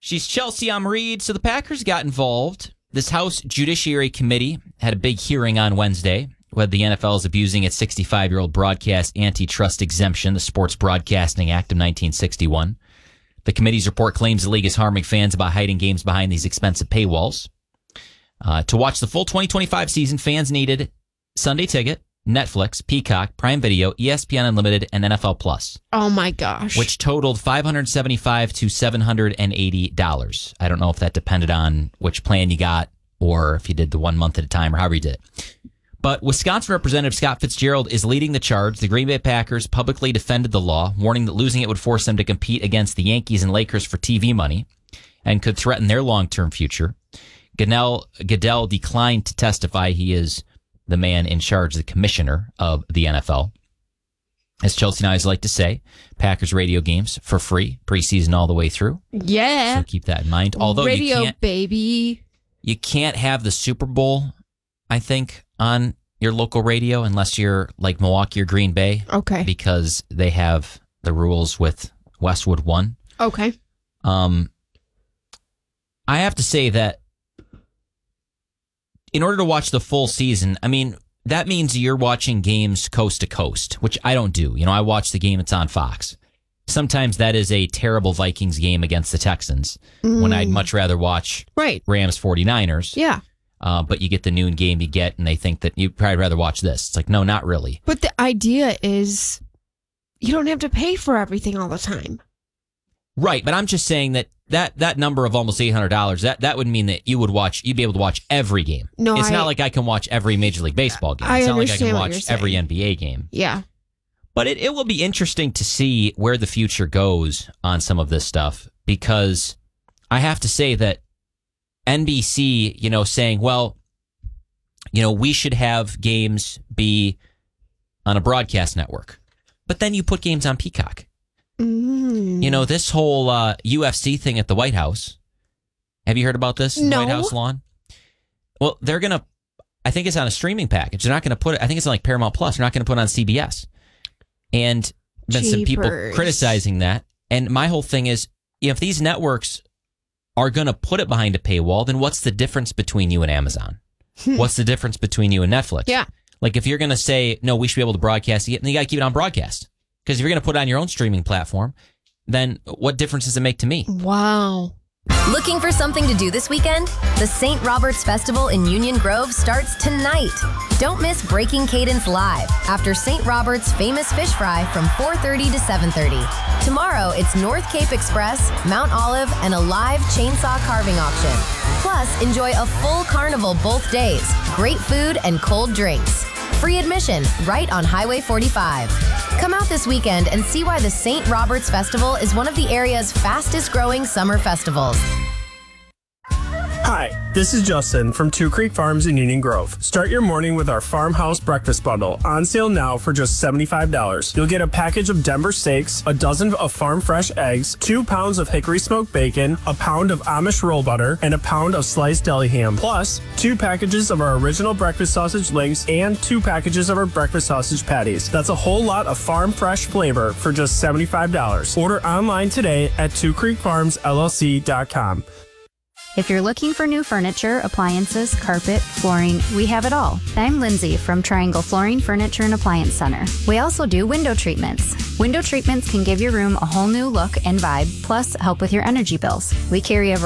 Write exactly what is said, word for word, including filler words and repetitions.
She's Chelsea Amreed. So the Packers got involved. This House Judiciary Committee had a big hearing on Wednesday, whether the N F L is abusing its sixty-five-year-old broadcast antitrust exemption, the Sports Broadcasting Act of nineteen sixty-one. The committee's report claims the league is harming fans by hiding games behind these expensive paywalls. Uh, to watch the full twenty twenty-five season, fans needed Sunday Ticket, Netflix, Peacock, Prime Video, E S P N Unlimited, and N F L Plus. Oh, my gosh. Which totaled five hundred seventy-five dollars to seven hundred eighty dollars. I don't know if that depended on which plan you got or if you did the one month at a time or however you did it. But Wisconsin Representative Scott Fitzgerald is leading the charge. The Green Bay Packers publicly defended the law, warning that losing it would force them to compete against the Yankees and Lakers for T V money and could threaten their long-term future. Goodell, Goodell declined to testify. He is the man in charge, the commissioner of the N F L. As Chelsea and I always like to say, Packers radio games for free, preseason all the way through. Yeah. So keep that in mind. Although radio, you can't, baby. You can't have the Super Bowl, I think, on your local radio unless you're like Milwaukee or Green Bay. Okay. Because they have the rules with Westwood One. Okay. Um, I have to say that in order to watch the full season, I mean, that means you're watching games coast to coast, which I don't do. You know, I watch the game that's on Fox. Sometimes that is a terrible Vikings game against the Texans mm. when I'd much rather watch right. Rams 49ers. Yeah. Uh, but you get the noon game you get, and they think that you'd probably rather watch this. It's like, no, not really. But the idea is you don't have to pay for everything all the time. Right, but I'm just saying that that, that number of almost eight hundred dollars, that, that would mean that you would watch, you'd be able to watch every game. No, It's I, not like I can watch every Major League Baseball game. I It's not like I can what watch every N B A game. Yeah. But it, it will be interesting to see where the future goes on some of this stuff, because I have to say that N B C, you know, saying, well, you know, we should have games be on a broadcast network, but then you put games on Peacock. Mm. You know, this whole uh, U F C thing at the White House. Have you heard about this? No. White House lawn? Well, they're going to, I think it's on a streaming package. They're not going to put it, I think it's on like Paramount Plus. They're not going to put it on C B S. And then some people criticizing that. And my whole thing is, you know, if these networks are going to put it behind a paywall, then what's the difference between you and Amazon? What's the difference between you and Netflix? Yeah. Like if you're going to say, no, we should be able to broadcast it, then you got to keep it on broadcast. Because if you're going to put it on your own streaming platform, then what difference does it make to me? Wow. Looking for something to do this weekend? The Saint Roberts Festival in Union Grove starts tonight. Don't miss Breaking Cadence Live after Saint Roberts' famous fish fry from four thirty to seven thirty. Tomorrow, it's North Cape Express, Mount Olive, and a live chainsaw carving auction. Plus, enjoy a full carnival both days, great food, and cold drinks. Free admission right on Highway forty-five. Come out this weekend and see why the Saint Roberts Festival is one of the area's fastest growing summer festivals. Hi, this is Justin from Two Creek Farms in Union Grove. Start your morning with our Farmhouse Breakfast Bundle, on sale now for just seventy-five dollars. You'll get a package of Denver steaks, a dozen of farm fresh eggs, two pounds of hickory smoked bacon, a pound of Amish roll butter, and a pound of sliced deli ham. Plus, two packages of our original breakfast sausage links and two packages of our breakfast sausage patties. That's a whole lot of farm fresh flavor for just seventy-five dollars. Order online today at two creek farms L L C dot com. If you're looking for new furniture, appliances, carpet, flooring, we have it all. I'm Lindsay from Triangle Flooring, Furniture, and Appliance Center. We also do window treatments. Window treatments can give your room a whole new look and vibe, plus help with your energy bills. We carry a